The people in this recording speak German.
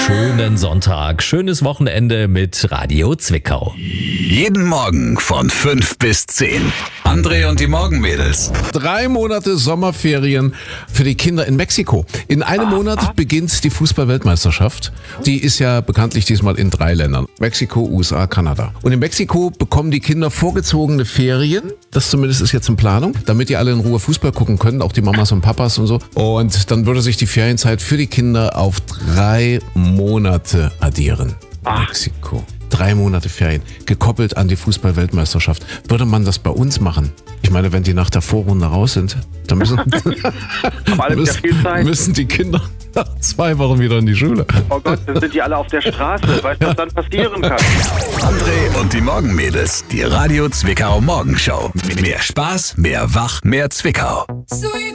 Schönen Sonntag, schönes Wochenende mit Radio Zwickau. Jeden Morgen von 5 bis 10. André und die Morgenmädels. 3 Monate Sommerferien für die Kinder in Mexiko. In einem Monat beginnt die Fußball-Weltmeisterschaft. Die ist ja bekanntlich diesmal in 3 Ländern. Mexiko, USA, Kanada. Und in Mexiko bekommen die Kinder vorgezogene Ferien. Das zumindest ist jetzt in Planung, damit die alle in Ruhe Fußball gucken können, auch die Mamas und Papas und so. Und dann würde sich die Ferienzeit für die Kinder auf 3 Monate addieren. Mexiko. 3 Monate Ferien, gekoppelt an die Fußball-Weltmeisterschaft. Würde man das bei uns machen? Ich meine, wenn die nach der Vorrunde raus sind, dann müssen die Kinder nach 2 Wochen wieder in die Schule. Oh Gott, dann sind die alle auf der Straße. Weißt du, was dann passieren kann? André und die Morgenmädels. Die Radio Zwickau Morgenshow. Mehr Spaß, mehr Wach, mehr Zwickau. Sweet